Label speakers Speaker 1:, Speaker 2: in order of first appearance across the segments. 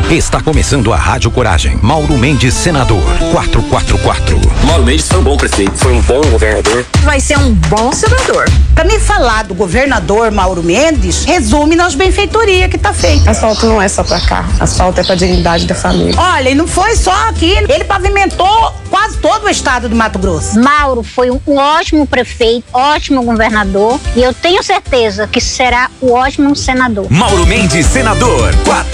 Speaker 1: Está começando a Rádio Coragem. Mauro Mendes, senador. 444.
Speaker 2: Mauro Mendes foi um bom prefeito, foi um bom governador.
Speaker 3: Vai ser um bom senador.
Speaker 4: Pra me falar do governador Mauro Mendes, resume nas benfeitorias que tá feita.
Speaker 5: Asfalto não é só pra cá, asfalto é pra dignidade da família.
Speaker 4: Olha, e não foi só aqui, ele pavimentou quase todo o estado do Mato Grosso.
Speaker 6: Mauro foi um ótimo prefeito, ótimo governador e eu tenho certeza que será o ótimo senador.
Speaker 7: Mauro Mendes, senador.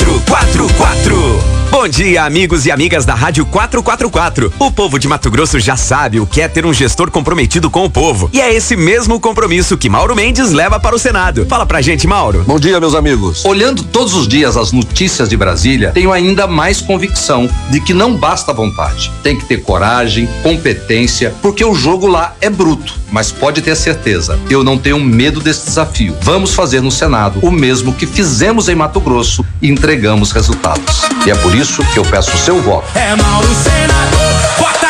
Speaker 7: 444. Bom dia, amigos e amigas da Rádio 444. O povo de Mato Grosso já sabe o que é ter um gestor comprometido com o povo. E é esse mesmo compromisso que Mauro Mendes leva para o Senado. Fala pra gente, Mauro.
Speaker 8: Bom dia, meus amigos. Olhando todos os dias as notícias de Brasília, tenho ainda mais convicção de que não basta vontade. Tem que ter coragem, competência, porque o jogo lá é bruto. Mas pode ter certeza, eu não tenho medo desse desafio. Vamos fazer no Senado o mesmo que fizemos em Mato Grosso e entregamos resultados. E é por isso que eu peço o seu voto.
Speaker 9: É Mauro senador, vota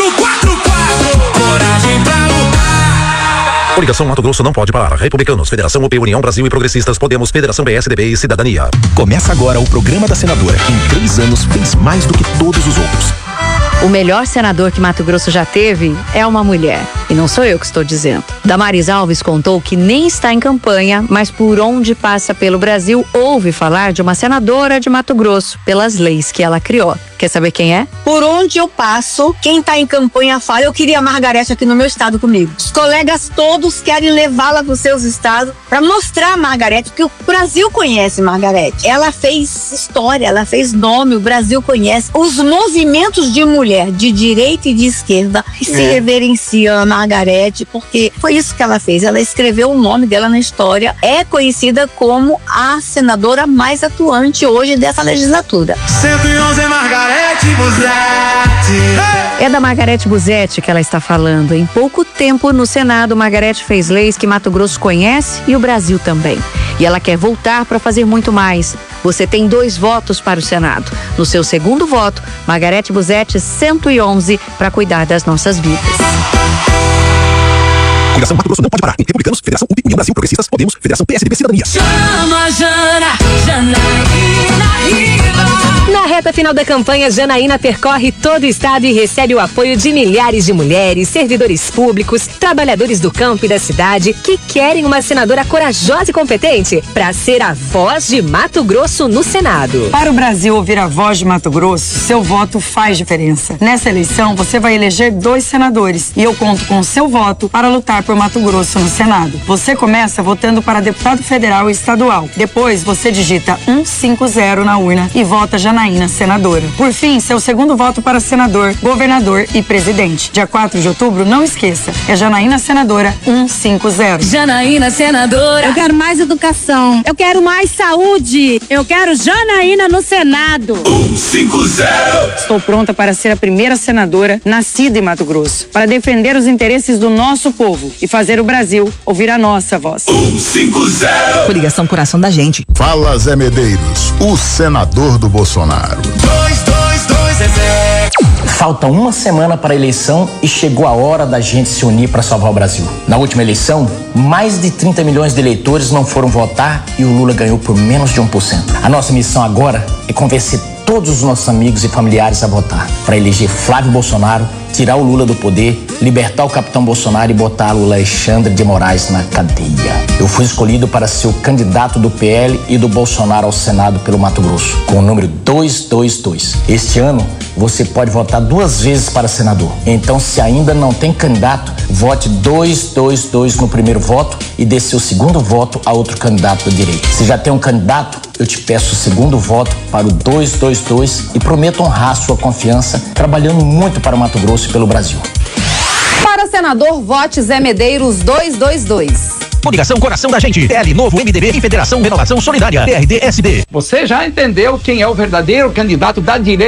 Speaker 9: 444, coragem pra lutar.
Speaker 1: Coligação Mato Grosso não pode parar. Republicanos, Federação UP, União Brasil e Progressistas, Podemos, Federação PSDB e Cidadania.
Speaker 10: Começa agora o programa da senadora, que em 3 anos fez mais do que todos os outros.
Speaker 11: O melhor senador que Mato Grosso já teve é uma mulher. E não sou eu que estou dizendo. Damares Alves contou que nem está em campanha, mas por onde passa pelo Brasil ouve falar de uma senadora de Mato Grosso, pelas leis que ela criou. Quer saber quem é?
Speaker 3: Por onde eu passo, quem tá em campanha fala, eu queria a Margarete aqui no meu estado comigo. Os colegas todos querem levá-la para os seus estados para mostrar a Margarete, porque o Brasil conhece Margarete. Ela fez história, ela fez nome, o Brasil conhece. Os movimentos de mulher, de direita e de esquerda, se reverenciam a Margarete, porque foi isso que ela fez. Ela escreveu o nome dela na história. É conhecida como a senadora mais atuante hoje dessa legislatura.
Speaker 9: 111 Margarete Busetti.
Speaker 11: É da Margarete Busetti que ela está falando. Em pouco tempo no Senado, Margarete fez leis que Mato Grosso conhece e o Brasil também. E ela quer voltar para fazer muito mais. Você tem 2 votos para o Senado. No seu segundo voto, Margarete Busetti 111 para cuidar das nossas vidas.
Speaker 10: Coligação Mato Grosso não pode parar. Republicanos, Federação UP, União Brasil, Progressistas, Podemos, Federação PSDB, Cidadania.
Speaker 9: Chama Janaína Riva.
Speaker 12: Na reta final da campanha, Janaína percorre todo o estado e recebe o apoio de milhares de mulheres, servidores públicos, trabalhadores do campo e da cidade que querem uma senadora corajosa e competente para ser a voz de Mato Grosso no Senado.
Speaker 5: Para o Brasil ouvir a voz de Mato Grosso, seu voto faz diferença. Nessa eleição, você vai eleger 2 senadores e eu conto com o seu voto para lutar por Mato Grosso no Senado. Você começa votando para deputado federal e estadual. Depois, você digita 150 na urna e vota Janaína senadora. Por fim, seu segundo voto para senador, governador e presidente. Dia 4 de outubro, não esqueça, é Janaína senadora 150.
Speaker 9: Janaína senadora.
Speaker 3: Eu quero mais educação, eu quero mais saúde, eu quero Janaína no Senado.
Speaker 9: 150.
Speaker 5: Estou pronta para ser a primeira senadora nascida em Mato Grosso, para defender os interesses do nosso povo e fazer o Brasil ouvir a nossa voz.
Speaker 9: 150.
Speaker 12: Coligação Coração da Gente.
Speaker 13: Fala Zé Medeiros, o senador do Bolsonaro.
Speaker 9: 222 Zezé.
Speaker 14: Falta uma semana para a eleição e chegou a hora da gente se unir para salvar o Brasil. Na última eleição, mais de 30 milhões de eleitores não foram votar e o Lula ganhou por menos de 1%. A nossa missão agora é convencer todos os nossos amigos e familiares a votar para eleger Flávio Bolsonaro, tirar o Lula do poder, libertar o capitão Bolsonaro e botar o Alexandre de Moraes na cadeia. Eu fui escolhido para ser o candidato do PL e do Bolsonaro ao Senado pelo Mato Grosso, com o número 222. Este ano, você pode votar 2 vezes para senador. Então, se ainda não tem candidato, vote 222 no primeiro voto e dê seu segundo voto a outro candidato da direita. Se já tem um candidato, eu te peço o segundo voto para o 222 e prometo honrar sua confiança, trabalhando muito para o Mato Grosso e pelo Brasil.
Speaker 12: Para senador, vote Zé Medeiros 222.
Speaker 10: Coligação Coração da Gente, PL Novo, MDB e Federação Renovação Solidária, PRD-SD.
Speaker 15: Você já entendeu quem é o verdadeiro candidato da direita?